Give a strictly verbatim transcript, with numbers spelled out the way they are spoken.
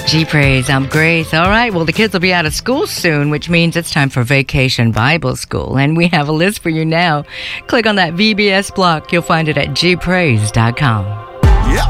G Praise, I'm Grace. All right, well, the kids will be out of school soon, which means it's time for Vacation Bible School. And we have a list for you now. Click on that V B S block. You'll find it at g praise dot com.